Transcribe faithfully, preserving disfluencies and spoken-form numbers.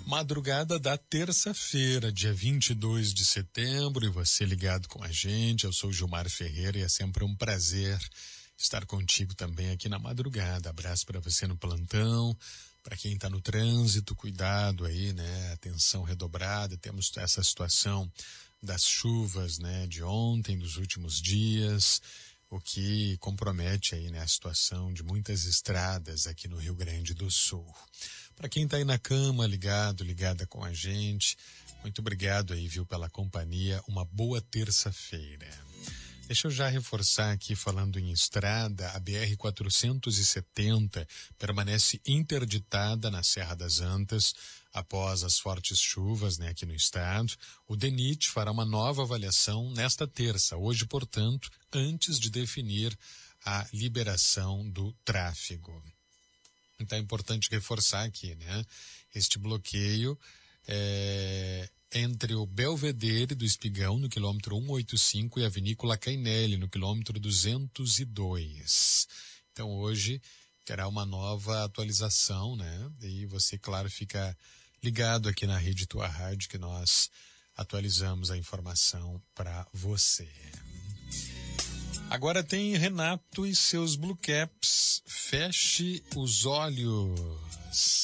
Madrugada da terça-feira, dia vinte e dois de setembro, e você ligado com a gente. Eu sou Gilmar Ferreira e é sempre um prazer estar contigo também aqui na madrugada. Abraço para você no plantão, para quem está no trânsito, cuidado aí, né? Atenção redobrada. Temos essa situação das chuvas, né? De ontem, dos últimos dias, o que compromete aí, né? A situação de muitas estradas aqui no Rio Grande do Sul. Para quem está aí na cama, ligado, ligada com a gente, muito obrigado aí, viu, pela companhia. Uma boa terça-feira. Deixa eu já reforçar aqui, falando em estrada, a B R quatrocentos e setenta permanece interditada na Serra das Antas após as fortes chuvas, né, aqui no estado. O DENIT fará uma nova avaliação nesta terça, hoje, portanto, antes de definir a liberação do tráfego. Então é importante reforçar aqui, né? Este bloqueio é entre o Belvedere do Espigão, no quilômetro cento e oitenta e cinco, e a Vinícola Cainelli, no quilômetro duzentos e dois. Então hoje terá uma nova atualização, né? E você, claro, fica ligado aqui na Rede Tua Rádio, que nós atualizamos a informação para você. Agora tem Renato e seus Blue Caps. Feche os olhos.